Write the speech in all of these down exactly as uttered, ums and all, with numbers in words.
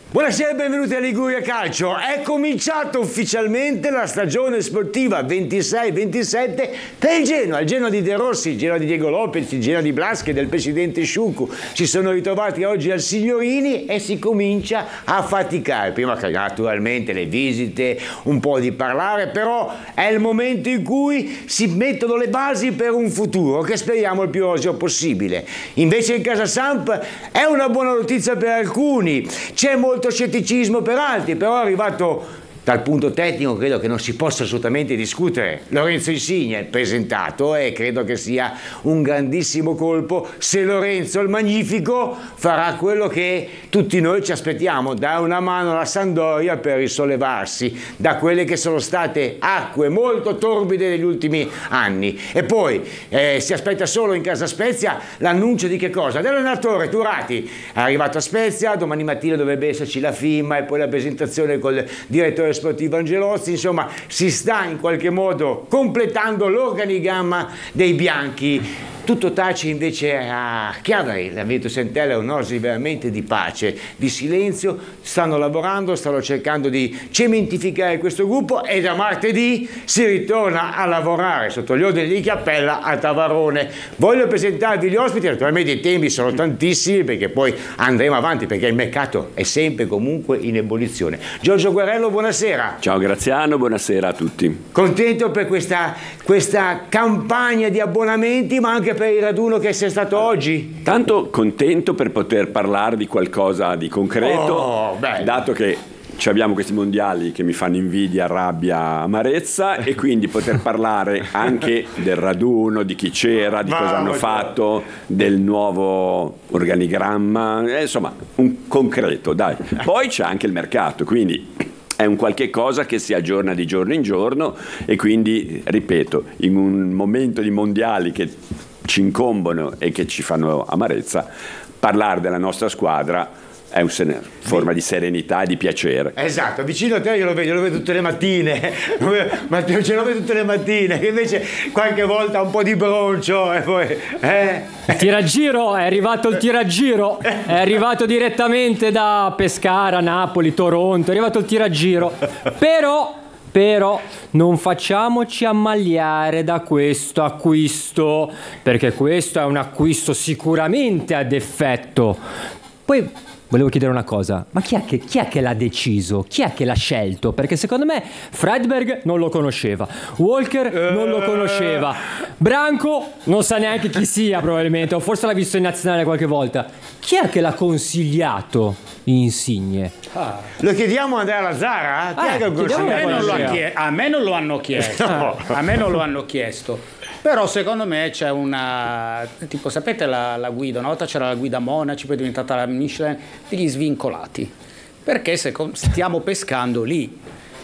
Buonasera e benvenuti a Liguria Calcio. È cominciata ufficialmente la stagione sportiva ventisei ventisette per il Genoa, il Genoa di De Rossi, il Genoa di Diego Lopez, il Genoa di Blaschi e del presidente Sciucu. Si sono ritrovati oggi al Signorini e si comincia a faticare. Prima che naturalmente le visite, un po' di parlare, però è il momento in cui si mettono le basi per un futuro che speriamo il più roseo possibile. Invece in casa Samp è una buona notizia per alcuni, c'è molto scetticismo per altri, però è arrivato dal punto tecnico, credo che non si possa assolutamente discutere. Lorenzo Insigne è presentato e credo che sia un grandissimo colpo se Lorenzo il Magnifico farà quello che tutti noi ci aspettiamo, dare una mano alla Sampdoria per risollevarsi da quelle che sono state acque molto torbide negli ultimi anni. E poi eh, si aspetta solo in casa Spezia l'annuncio di che cosa? Dell'allenatore Turati è arrivato a Spezia, domani mattina dovrebbe esserci la firma e poi la presentazione col direttore sportivo Angelozzi. Insomma, si sta in qualche modo completando l'organigramma dei bianchi. Tutto tace invece a Chiavari, la Virtus Entella è un'oasi veramente di pace, di silenzio, stanno lavorando, stanno cercando di cementificare questo gruppo e da martedì si ritorna a lavorare sotto gli ordini di Chiappella a Tavarone. Voglio presentarvi gli ospiti, naturalmente i tempi sono tantissimi perché poi andremo avanti perché il mercato è sempre comunque in ebollizione. Giorgio Guerrello, buonasera. Ciao Graziano, buonasera a tutti. Contento per questa, questa campagna di abbonamenti, ma anche per il raduno che sia stato oggi? Tanto contento per poter parlare di qualcosa di concreto, oh, dato che abbiamo questi mondiali che mi fanno invidia, rabbia, amarezza, e quindi poter parlare anche del raduno, di chi c'era, di cosa hanno fatto, del nuovo organigramma, eh, insomma un concreto, dai. Poi c'è anche il mercato, quindi è un qualche cosa che si aggiorna di giorno in giorno e quindi, ripeto, in un momento di mondiali che ci incombono e che ci fanno amarezza, parlare della nostra squadra è una forma di serenità e di piacere. Esatto, vicino a te io lo vedo, lo vedo tutte le mattine, Matteo ce lo vedo tutte le mattine, che invece qualche volta un po' di broncio e poi... Eh. Il tiraggiro, è arrivato il tiraggiro, è arrivato direttamente da Pescara, Napoli, Toronto, è arrivato il tiraggiro, però... Però non facciamoci ammaliare da questo acquisto, perché questo è un acquisto sicuramente ad effetto. Poi volevo chiedere una cosa, ma chi è che, chi è che l'ha deciso? Chi è che l'ha scelto? Perché secondo me Fredberg non lo conosceva, Walker non lo conosceva, Branco non sa neanche chi sia probabilmente, o forse l'ha visto in nazionale qualche volta. Chi è che l'ha consigliato Insigne? Ah. Lo chiediamo a Andrea Lazzara? Chi ah, è che lo a, me non lo chie- a me non lo hanno chiesto, no. a me non lo hanno chiesto. Però secondo me c'è una, tipo sapete la, la guida, una volta c'era la guida Monaci, poi è diventata la Michelin, degli svincolati, perché se stiamo pescando lì.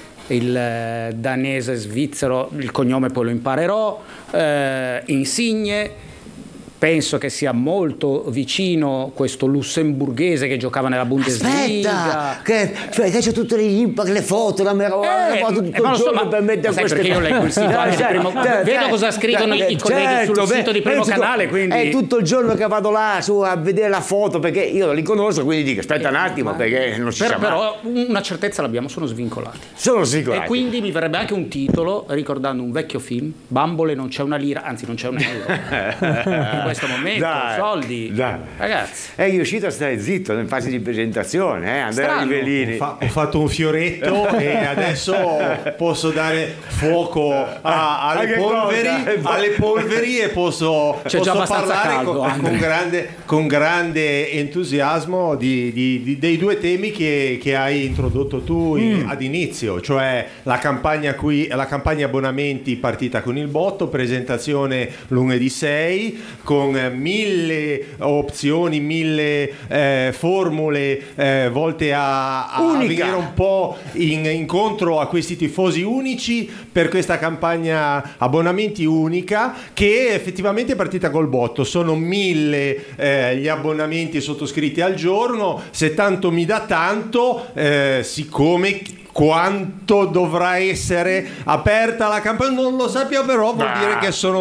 Il eh, danese svizzero, il cognome poi lo imparerò, eh, Insigne. Penso che sia molto vicino questo lussemburghese che giocava nella Bundesliga. Aspetta, che, cioè, che c'è tutte le impact, le foto, la meraviglia, eh, tutto eh, il giorno so, per mettere queste perché io leggo il sito eh, di primo, eh, vedo cosa scrivono eh, i colleghi certo, sul beh, sito di Primo Canale, quindi è tutto il giorno che vado là su a vedere la foto perché io li conosco, quindi dico aspetta un attimo eh, perché non si per, sa mai. Però una certezza l'abbiamo, sono svincolati. Sono svincolati. E quindi mi verrebbe anche un titolo ricordando un vecchio film, Bambole non c'è una lira, anzi non c'è un euro. In questo momento dai, soldi. Dai. Ragazzi, è riuscito a stare zitto in fase di presentazione, eh? Andrea Rivellini. Ho, fa- ho fatto un fioretto e adesso posso dare fuoco a- alle, polveri, alle polveri e posso, C'è posso già parlare caldo, con, con, grande, con grande entusiasmo di, di, di, dei due temi che, che hai introdotto tu in, mm. ad inizio, cioè la campagna, qui, la campagna abbonamenti partita con il botto, presentazione lunedì sei con mille opzioni, mille eh, formule eh, volte a, a venire un po' in, incontro a questi tifosi unici per questa campagna abbonamenti unica che effettivamente è partita col botto. Sono mille eh, gli abbonamenti sottoscritti al giorno, se tanto mi dà tanto, eh, siccome quanto dovrà essere aperta la campagna non lo sappia, però vuol dire che sono